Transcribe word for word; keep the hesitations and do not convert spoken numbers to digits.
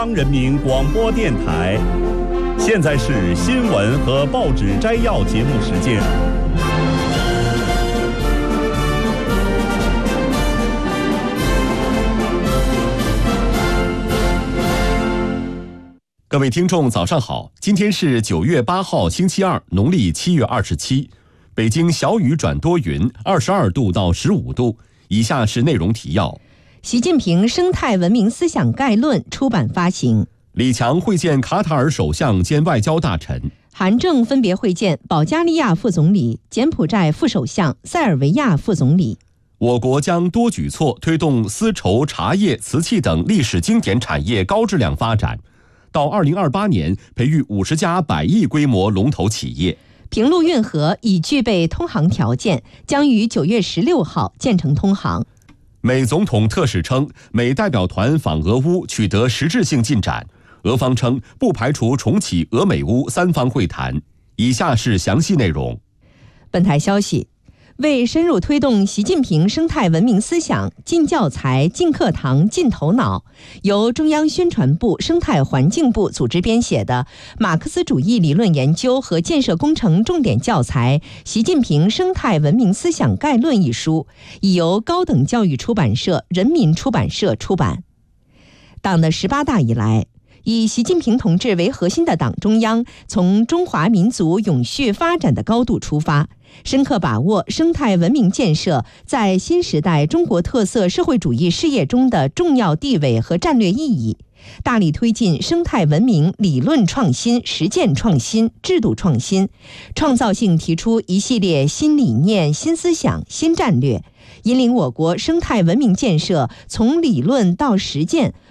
中央人民广播电台，现在是新闻和报纸摘要节目时间。各位听众，早上好！今天是九月八号，星期二，农历七月二十七。北京小雨转多云，二十二度到十五度。以下是内容提要： 习近平生态文明思想概论出版发行； 李强会见卡塔尔首相兼外交大臣； 韩正分别会见保加利亚副总理、柬埔寨副首相、塞尔维亚副总理。 我国将多举措推动丝绸、茶叶、瓷器等历史经典产业高质量发展。到二零二八年，培育五十家百亿规模龙头企业。 平陆运河已具备通航条件，将于九月十六号建成通航。 美总统特使称，美代表团访俄乌取得实质性进展，俄方称不排除重启俄美乌三方会谈。以下是详细内容。 本台消息，为深入推动习近平生态文明思想，进教材、进课堂、进头脑，由中央宣传部、生态环境部组织编写的《马克思主义理论研究和建设工程重点教材·习近平生态文明思想概论》一书，已由高等教育出版社人民出版社出版。党的十八大以来，以习近平同志为核心的党中央，从中华民族永续发展的高度出发，深刻把握生态文明建设在新时代中国特色社会主义事业中的重要地位和战略意义，大力推进生态文明理论创新、实践创新、制度创新，创造性提出一系列新理念、新思想、新战略，引领我国生态文明建设从理论到实践，